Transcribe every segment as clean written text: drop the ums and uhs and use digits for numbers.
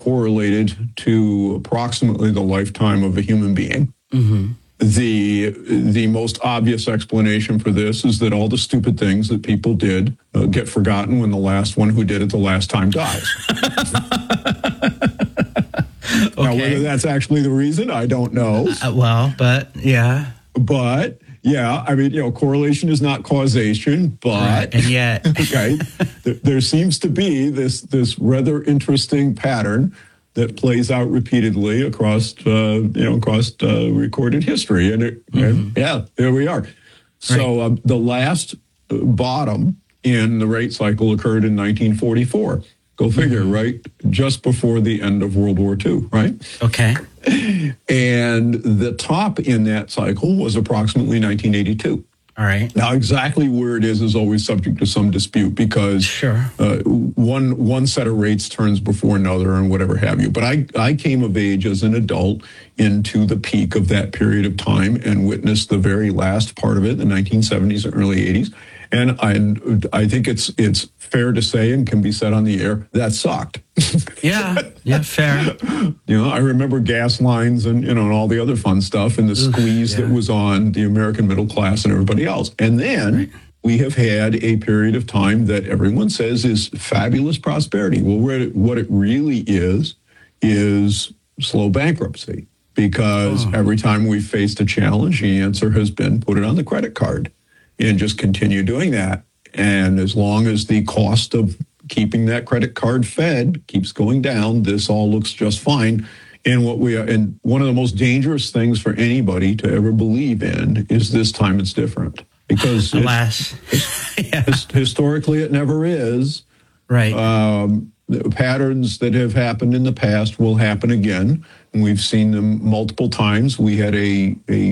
correlated to approximately the lifetime of a human being. Mm-hmm. The most obvious explanation for this is that all the stupid things that people did get forgotten when the last one who did it the last time dies. Okay. Now, whether that's actually the reason, I don't know. But yeah. But yeah, I mean, correlation is not causation, but right. And yet, okay, there seems to be this rather interesting pattern that plays out repeatedly across recorded history, and yeah, there we are. So Right. The last bottom in the rate cycle occurred in 1944. Go figure, right? Just before the end of World War II, right? Okay. And the top in that cycle was approximately 1982. All right. Now, exactly where it is always subject to some dispute because Sure. One set of rates turns before another and whatever have you. But I came of age as an adult into the peak of that period of time and witnessed the very last part of it, the 1970s and early 80s. And I think it's fair to say and can be said on the air, that sucked. Yeah, fair. I remember gas lines and and all the other fun stuff and the squeeze that was on the American middle class and everybody else. And then we have had a period of time that everyone says is fabulous prosperity. Well, what it really is slow bankruptcy, because every time we've faced a challenge, the answer has been put it on the credit card and just continue doing that. And as long as the cost of keeping that credit card fed keeps going down, this all looks just fine. And one of the most dangerous things for anybody to ever believe in is this time it's different. Because alas, historically it never is. Right. Patterns that have happened in the past will happen again. And we've seen them multiple times. We had a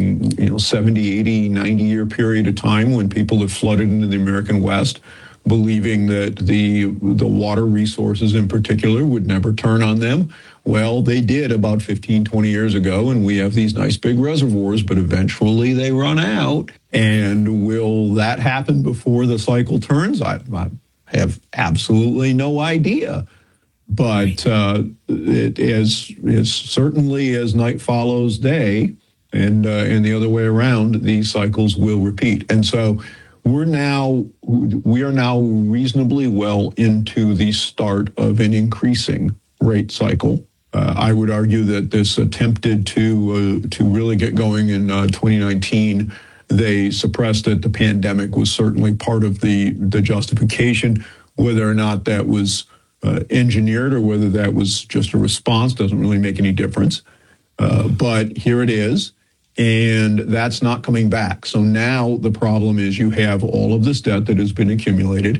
70, 80, 90-year period of time when people have flooded into the American West, believing that the water resources in particular would never turn on them. Well, they did about 15, 20 years ago, and we have these nice big reservoirs, but eventually they run out. And will that happen before the cycle turns? I have absolutely no idea. But it is certainly as night follows day, and the other way around, these cycles will repeat. And so we are now reasonably well into the start of an increasing rate cycle. I would argue that this attempted to really get going in 2019. They suppressed it. The pandemic was certainly part of the justification. Whether or not that was engineered or whether that was just a response doesn't really make any difference. But here it is, and that's not coming back. So now the problem is you have all of this debt that has been accumulated,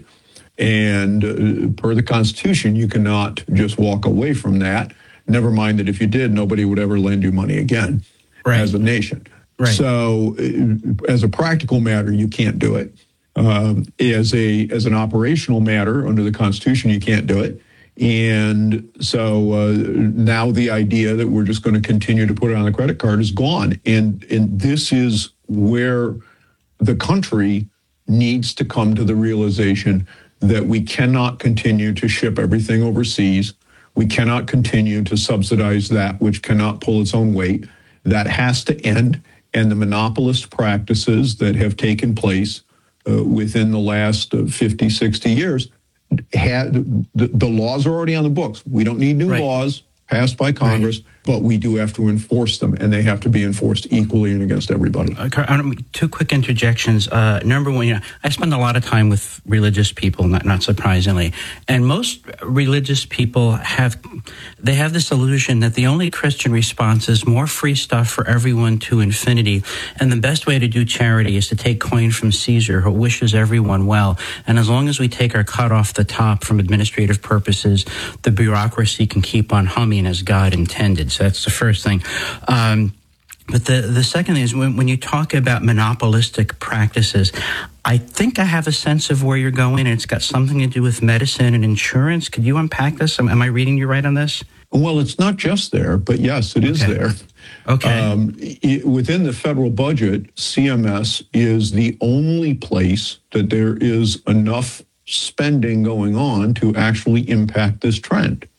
and per the Constitution, you cannot just walk away from that. Never mind that if you did, nobody would ever lend you money again as a nation. Right. So as a practical matter, you can't do it. As an operational matter under the Constitution, you can't do it. And so now the idea that we're just going to continue to put it on the credit card is gone. And this is where the country needs to come to the realization that we cannot continue to ship everything overseas. We cannot continue to subsidize that which cannot pull its own weight. That has to end. And the monopolist practices that have taken place within the last 50, 60 years, the laws are already on the books. We don't need new laws passed by Congress, but we do have to enforce them, and they have to be enforced equally and against everybody. Two quick interjections. Number one, I spend a lot of time with religious people, not surprisingly, and most religious people have this illusion that the only Christian response is more free stuff for everyone to infinity, and the best way to do charity is to take coin from Caesar, who wishes everyone well, and as long as we take our cut off the top from administrative purposes, the bureaucracy can keep on humming as God intended. So that's the first thing. But the second thing is when you talk about monopolistic practices, I think I have a sense of where you're going, and it's got something to do with medicine and insurance. Could you unpack this? Am I reading you right on this? Well, it's not just there, but yes, it is there. Okay. Within the federal budget, CMS is the only place that there is enough spending going on to actually impact this trend.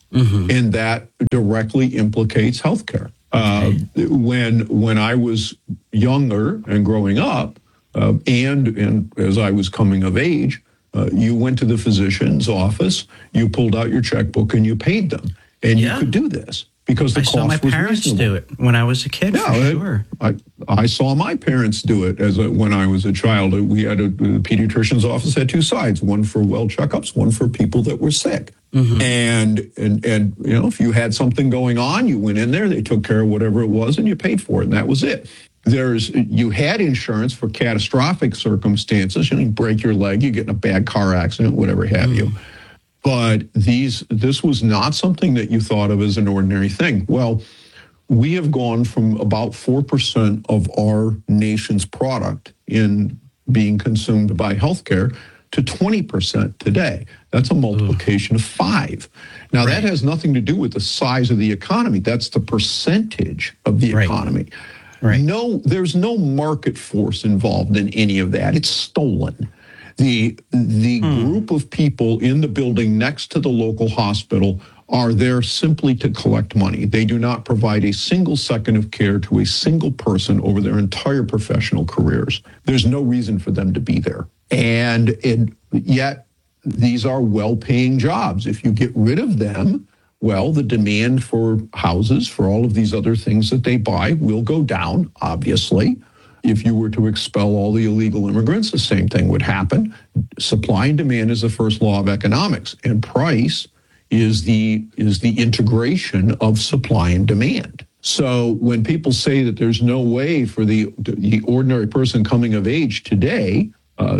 and that directly implicates healthcare. When I was younger and growing up, and as I was coming of age, you went to the physician's office, you pulled out your checkbook, and you paid them, and you could do this because the I cost saw my was parents reasonable. do it when I was a kid. Yeah, for sure. I saw my parents do it when I was a child. We had the pediatrician's office had two sides, one for well checkups, one for people that were sick. And you know, if you had something going on, you went in there, they took care of whatever it was, and you paid for it, and that was it. You had insurance for catastrophic circumstances. You break your leg, you get in a bad car accident, whatever have you. But this was not something that you thought of as an ordinary thing. Well, we have gone from about 4% of our nation's product in being consumed by healthcare to 20% today. That's a multiplication of 5. Now, that has nothing to do with the size of the economy. That's the percentage of the economy. No, there's no market force involved in any of that. It's stolen. The group of people in the building next to the local hospital are there simply to collect money. They do not provide a single second of care to a single person over their entire professional careers. There's no reason for them to be there. And yet, these are well-paying jobs. If you get rid of them, well, the demand for houses, for all of these other things that they buy will go down, obviously. If you were to expel all the illegal immigrants, the same thing would happen. Supply and demand is the first law of economics, and price is the integration of supply and demand. So when people say that there's no way for the ordinary person coming of age today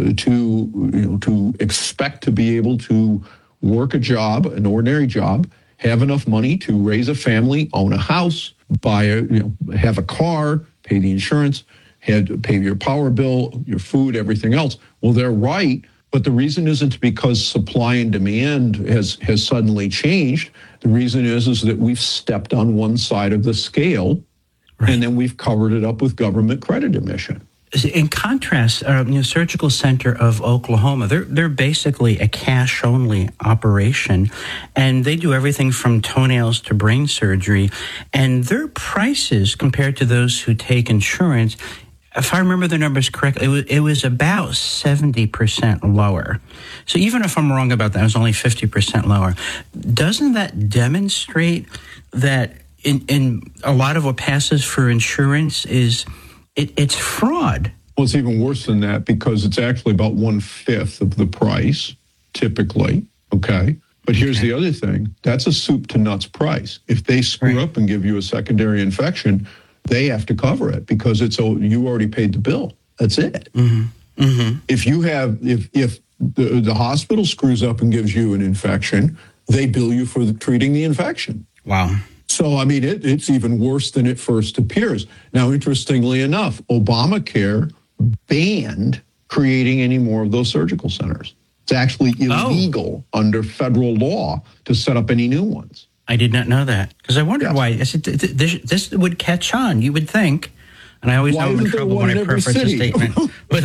to expect to be able to work a job, an ordinary job, have enough money to raise a family, own a house, have a car, pay the insurance, pay your power bill, your food, everything else. Well, they're right, but the reason isn't because supply and demand has suddenly changed. The reason is that we've stepped on one side of the scale, and then we've covered it up with government credit emission. In contrast, Surgical Center of Oklahoma, they're basically a cash-only operation, and they do everything from toenails to brain surgery, and their prices compared to those who take insurance, if I remember the numbers correctly, it was about 70% lower. So even if I'm wrong about that, it was only 50% lower. Doesn't that demonstrate that in a lot of what passes for insurance is it's fraud? Well, it's even worse than that because it's actually about 1/5 of the price, typically, okay? But here's the other thing. That's a soup to nuts price. If they screw up and give you a secondary infection, they have to cover it because you already paid the bill. That's it. If the hospital screws up and gives you an infection, they bill you for treating the infection. Wow. So, I mean, it's even worse than it first appears. Now, interestingly enough, Obamacare banned creating any more of those surgical centers. It's actually illegal under federal law to set up any new ones. I did not know that because I wondered why. I said, this would catch on, you would think. And I always know I'm in trouble when I preface a statement. But,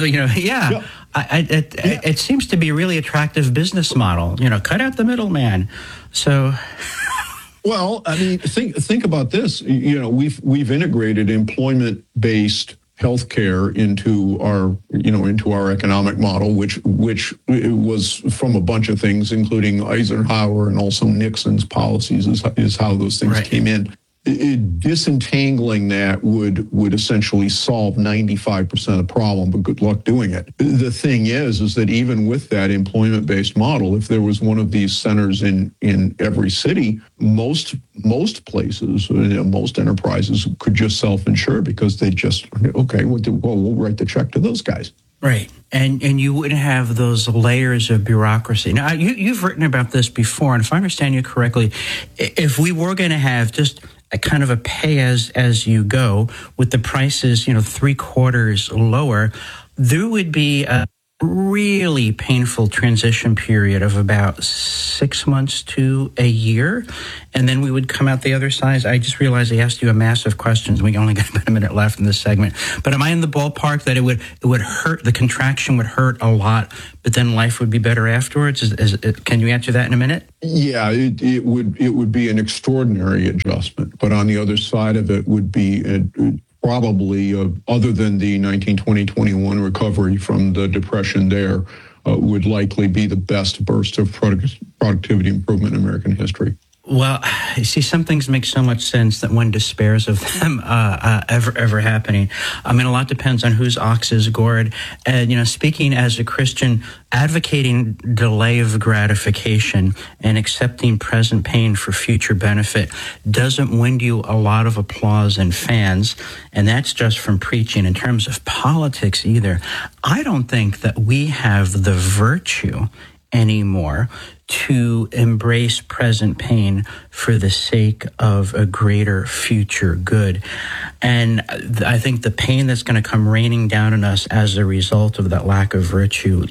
it seems to be a really attractive business model. Cut out the middleman. So... Well, I mean, think about this. We've integrated employment-based healthcare into our economic model, which was from a bunch of things, including Eisenhower and also Nixon's policies, is how those things came in. Disentangling that would essentially solve 95% of the problem, but good luck doing it. The thing is that even with that employment-based model, if there was one of these centers in every city, most places, most enterprises could just self-insure because they just, we'll write the check to those guys. Right. And you wouldn't have those layers of bureaucracy. Now, you've written about this before, and if I understand you correctly, if we were going to have just a kind of a pay as you go with the prices, 3/4 lower, there would be really painful transition period of about 6 months to a year. And then we would come out the other side. I just realized I asked you a massive questions. We only got about a minute left in this segment. But am I in the ballpark that it would hurt, the contraction would hurt a lot, but then life would be better afterwards? Can you answer that in a minute? Yeah, it would be an extraordinary adjustment. But on the other side of it would be probably, other than the 1920-21 recovery from the Depression there, would likely be the best burst of productivity improvement in American history. Well, you see, some things make so much sense that one despairs of them ever happening. I mean, a lot depends on whose ox is gored. And, speaking as a Christian, advocating delay of gratification and accepting present pain for future benefit doesn't win you a lot of applause and fans. And that's just from preaching. In terms of politics either, I don't think that we have the virtue anymore to embrace present pain for the sake of a greater future good. And I think the pain that's going to come raining down on us as a result of that lack of virtue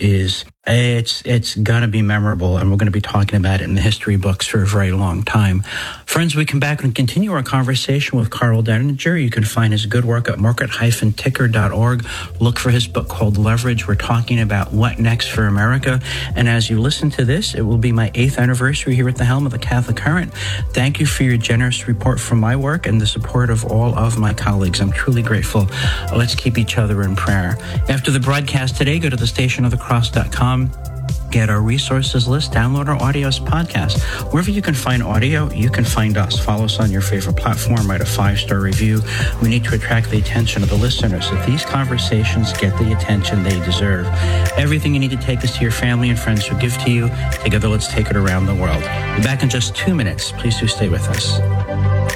it's going to be memorable, and we're going to be talking about it in the history books for a very long time. Friends, we come back and continue our conversation with Karl Denninger. You can find his good work at market-ticker.org. Look for his book called Leverage. We're talking about what next for America. And as you listen to this, it will be my 8th anniversary here at the helm of the Catholic Current. Thank you for your generous support for my work and the support of all of my colleagues. I'm truly grateful. Let's keep each other in prayer. After the broadcast today, go to thestationofthecross.com. Get our resources list, download our audios podcast. Wherever you can find audio, you can find us. Follow us on your favorite platform, write a 5-star review. We need to attract the attention of the listeners so these conversations get the attention they deserve. Everything you need to take is to your family and friends who give to you. Together, let's take it around the world. We'll be back in just 2 minutes. Please do stay with us.